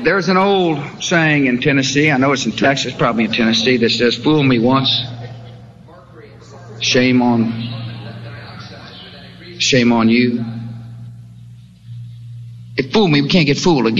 there's an old saying in Tennessee, I know it's in Texas, probably in Tennessee, that says, fool me once, shame on you. If fool me, we can't get fooled again.